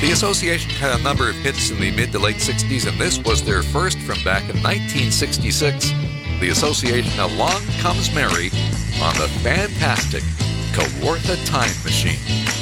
The Association had a number of hits in the mid to late 60s, and this was their first from back in 1966. The Association Along Comes Mary on the fantastic Kawartha Time Machine.